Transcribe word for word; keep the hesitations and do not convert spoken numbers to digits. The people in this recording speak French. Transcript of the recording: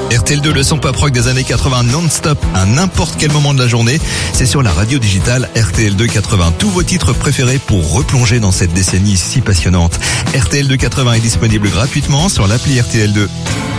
R T L deux, le son pop rock des années quatre-vingts non-stop à n'importe quel moment de la journée. C'est sur la radio digitale R T L deux quatre-vingts. Tous vos titres préférés pour replonger dans cette décennie si passionnante. R T L deux quatre-vingts est disponible gratuitement sur l'appli R T L deux.